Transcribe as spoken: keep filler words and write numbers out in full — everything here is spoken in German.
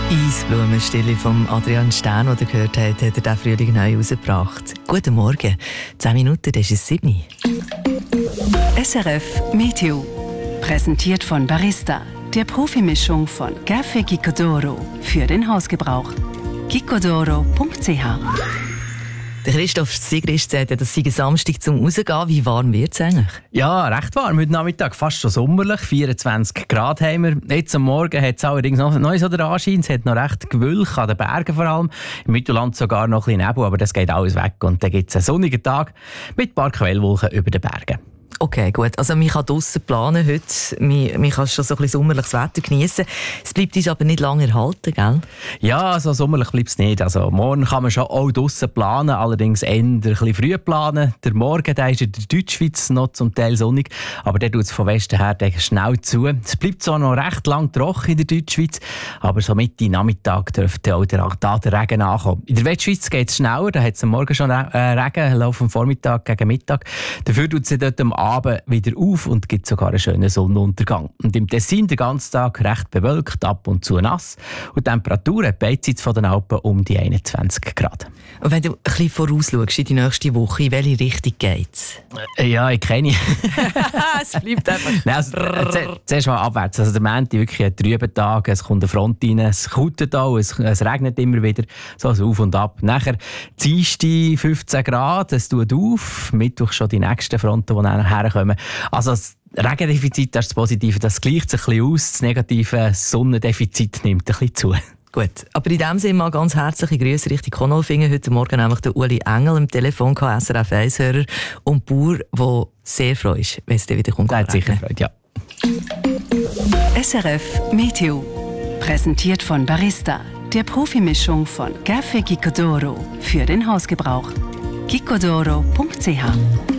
Eisblumenstille von Adrian Stern, den ihr gehört habt, hat er diesen Frühling neu herausgebracht. Guten Morgen. zehn Minuten, das ist es sieben. S R F Meteo. Präsentiert von Barista, der Profimischung von Café Gicodoro für den Hausgebrauch. gicodoro punkt c h. Der Christoph Sigrist sagt, es sei Samstag zum Rausgehen. Wie warm wird es eigentlich? Ja, recht warm. Heute Nachmittag fast schon sommerlich. vierundzwanzig Grad haben wir. Jetzt am Morgen hat es allerdings noch, noch so den Anschein. Es hat noch recht Gewölk an den Bergen vor allem. Im Mittelland sogar noch ein bisschen Nebel, aber das geht alles weg. Und dann gibt es einen sonnigen Tag mit ein paar Quellwolken über den Bergen. Okay, gut. Also man kann draussen planen heute. Man, man kann schon so ein bisschen sommerliches Wetter geniessen. Es bleibt uns aber nicht lange erhalten, gell? Ja, so sommerlich bleibt es nicht. Also morgen kann man schon auch draussen planen, allerdings eher ein bisschen früh planen. Der Morgen der ist in der Deutschschweiz noch zum Teil sonnig, aber der tut es von Westen her schnell zu. Es bleibt zwar noch recht lang trocken in der Deutschschweiz, aber so Mitte Nachmittag dürfte auch der, da der Regen nachkommen. In der Westschweiz geht es schneller, da hat es am Morgen schon Regen, Lauf am Vormittag gegen Mittag. Dafür tut es dort am Abend wieder auf und gibt sogar einen schönen Sonnenuntergang. Und im Tessin den ganzen Tag recht bewölkt, ab und zu nass. Und die Temperatur hat beidseits von den Alpen um die einundzwanzig Grad. Und wenn du ein bisschen vorausschaust in die nächste Woche, in welche Richtung geht es? Ja, ich kenne ihn. Es bleibt einfach... Nein, also, äh, zuerst mal abwärts. Also der Montag wirklich ein trüber Tag, es kommt eine Front rein, es kutet auch, es, es regnet immer wieder, so also auf und ab. Nachher Dienstag fünfzehn Grad, es tut auf, Mittwoch schon die nächsten Fronten, die nachher kommen. Also das Regendefizit, das ist das Positive, das gleicht sich ein bisschen aus, das negative Sonnendefizit nimmt ein bisschen zu. Gut, aber in dem Sinne mal ganz herzliche Grüße Richtung Konolfingen. Heute Morgen nämlich der Uli Engel am Telefon, S R F eins-Hörer und Bauer, der sehr freut ist, wenn es dann wieder kommt. Der hat sicher Freude, ja. S R F Meteo. Präsentiert von Barista, der Profimischung von Café Gicodoro für den Hausgebrauch. gicodoro punkt c h